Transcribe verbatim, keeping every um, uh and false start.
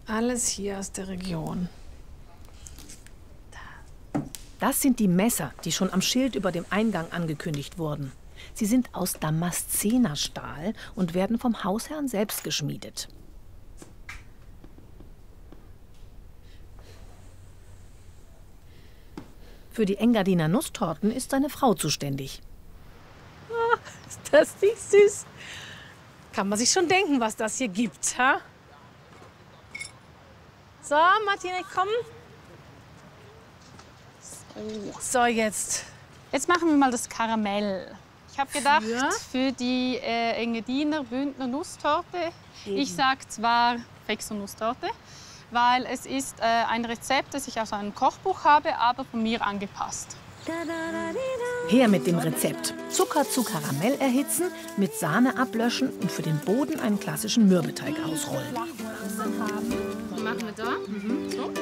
Alles hier aus der Region. Das sind die Messer, die schon am Schild über dem Eingang angekündigt wurden. Sie sind aus Damaszenerstahl und werden vom Hausherrn selbst geschmiedet. Für die Engadiner Nusstorten ist seine Frau zuständig. Oh, ist das nicht süß? Kann man sich schon denken, was das hier gibt, ha? So, Martine, komm. So, jetzt. Jetzt machen wir mal das Karamell. Ich habe gedacht, Für? für die äh, Engadiner Bündner Nusstorte. Ich sage zwar Fexer Nusstorte, weil es ist äh, ein Rezept, das ich aus einem Kochbuch habe, aber von mir angepasst. Her mit dem Rezept. Zucker zu Karamell erhitzen, mit Sahne ablöschen und für den Boden einen klassischen Mürbeteig ausrollen. Was machen wir da? Mhm. So.